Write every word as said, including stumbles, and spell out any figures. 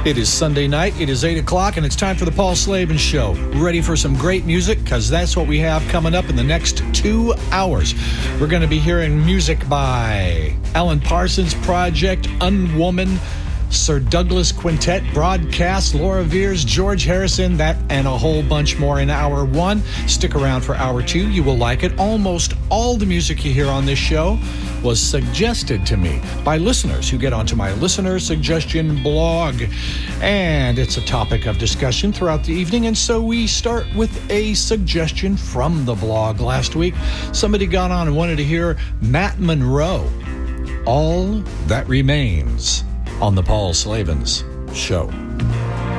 It is Sunday night, it is eight o'clock, and it's time for the Paul Slavin Show. Ready for some great music? Because that's what we have coming up in the next two hours. We're going to be hearing music by Alan Parsons Project, Unwoman, Sir Douglas Quintet, Broadcast, Laura Veers, George Harrison, that and a whole bunch more in hour one. Stick around for hour two. You will like it. Almost all the music you hear on this show was suggested to me by listeners who get onto my listener suggestion blog. And it's a topic of discussion throughout the evening. And so we start with a suggestion from the blog. Last week, somebody got on and wanted to hear Matt Monro, All That Remains, on the Paul Slavin's Show.